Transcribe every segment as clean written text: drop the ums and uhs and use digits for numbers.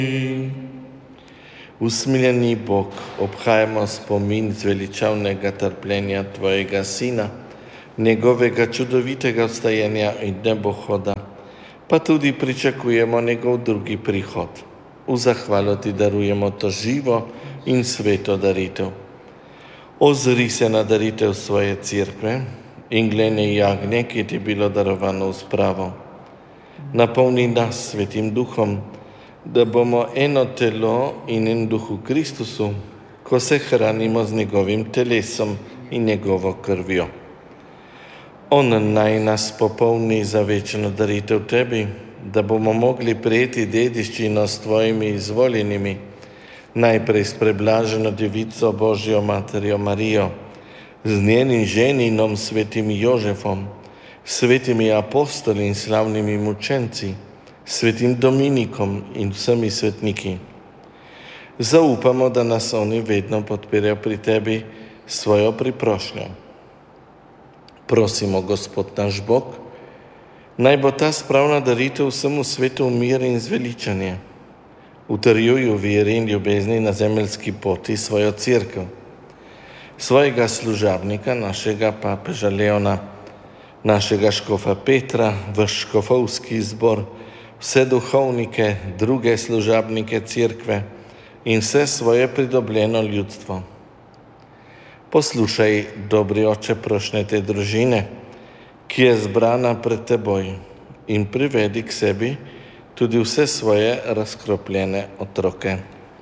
Usmiljeni Bog, obhajamo spomin zveličavnega trpljenja Tvojega Sina, njegovega čudovitega vstajenja in nebohoda, pa tudi pričakujemo njegov drugi prihod. V zahvalo Ti darujemo to živo in sveto daritev. Ozri se na daritev svoje cerkve in glede jagnje, ki Ti je bilo darovano v spravo. Napolni nas Svetim Duhom, da bomo eno telo in en duh v Kristusu, ko se hranimo z njegovim telesom in njegovo krvjo. On naj nas popolni za večno daritev Tebi, da bomo mogli prejeti dediščino s Tvojimi izvoljenimi, najprej s preblaženo Devico Božjo Materjo Marijo, z njenim ženinom svetim Jožefom, svetimi apostoli in slavnimi mučenci, svetim Dominikom in vsemi svetniki. Zaupamo, da nas oni vedno podpirajo pri Tebi s svojo priprošnjo. Prosimo, Gospod naš Bog, naj bo ta spravna daritev vsemu svetu mir in zveličanje. Utrjuj v veri in ljubezni na zemeljski poti svojo cerkev, svojega služabnika, našega papeža Leona, našega škofa Petra, vaš škofovski zbor, vse duhovnike, druge služabnike cerkve in vse svoje pridobljeno ljudstvo. Poslušaj, dobri Oče, prošnje te družine, ki je zbrana pred Teboj, in privedi k sebi tudi vse svoje razkropljene otroke.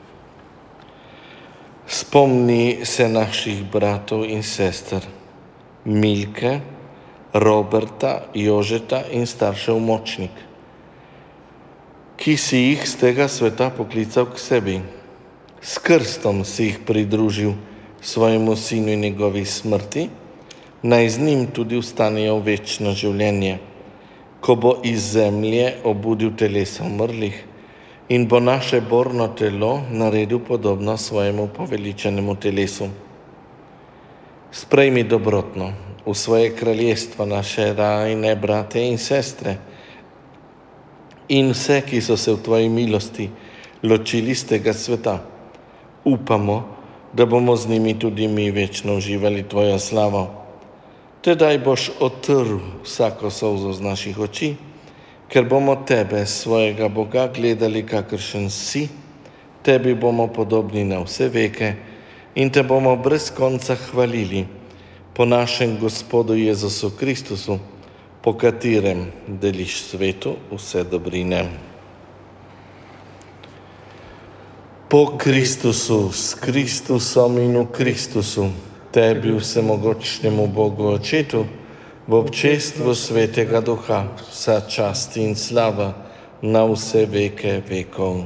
Spomni se naših bratov in sester, Milke, Roberta, Jožeta in staršev Močnik, ki si jih z tega sveta poklical k sebi. S krstom si jih pridružil svojemu sinu in njegovi smrti, naj z njim tudi vstanejo v večno življenje, ko bo iz zemlje obudil telesa umrlih in bo naše borno telo naredil podobno svojemu poveličenemu telesu. Sprejmi dobrotno v svoje kraljestvo naše rajne brate in sestre in vse, ki so se v Tvoji milosti ločili z tega sveta. Upamo, da bomo z njimi tudi mi večno uživali Tvojo slavo. Tedaj boš otrl vsako solzo z naših oči, ker bomo Tebe, svojega Boga, gledali, kakršen si, Tebi bomo podobni na vse veke in Te bomo brez konca hvalili po našem Gospodu Jezusu Kristusu, po katerem deliš svetu vse dobrine. Po Kristusu, s Kristusom in v Kristusu, Tebi, vsemogočnemu Bogu Očetu, v občestvu Svetega Duha, vsa čast in slava na vse veke vekov.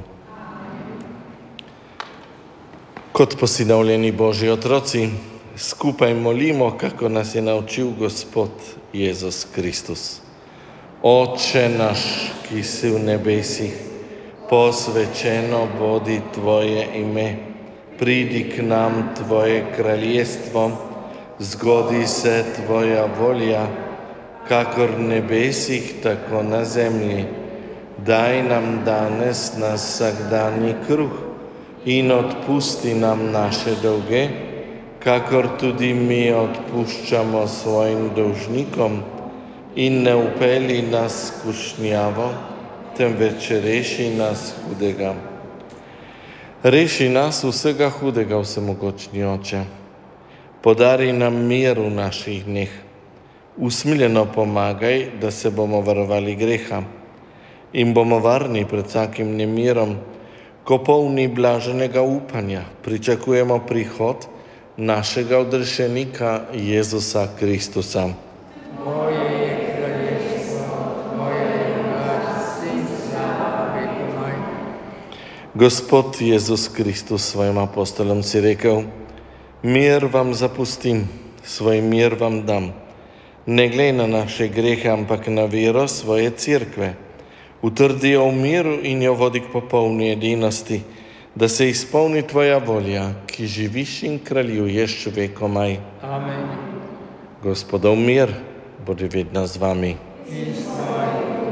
Kot posinovljeni Božji otroci, skupaj molimo, kako nas je naučil Gospod Jezus Kristus. Oče naš, ki si v nebesih, posvečeno bodi Tvoje ime, pridi k nam Tvoje kraljestvo, zgodi se Tvoja volja, kakor v nebesih, tako na zemlji. Daj nam danes naš vsakdanji kruh in odpusti nam naše dolge, kakor tudi mi odpuščamo svojim dolžnikom, in ne vpelji nas v skušnjavo, temveč reši nas hudega. Reši nas vsega hudega, vsemogočni Oče. Podari nam mir v naših dneh. Usmiljeno pomagaj, da se bomo varovali greha in bomo varni pred vsakim nemirom, ko polni blaženega upanja pričakujemo prihod našega odrešenika Jezusa Kristusa. Moje je kraljestvo, moje je oblast in slava vekomaj. Gospod Jezus Kristus svojim apostolom si rekel: mir vam zapustim, svoj mir vam dam. Ne glej na naše grehe, ampak na vero svoje cerkve. Utrdi jo v miru in jo vodi k popolni edinosti, da se izpolni Tvoja volja, ki živiš in kraljuješ vekomaj. Amen. Gospodov mir bodi vedno z vami. In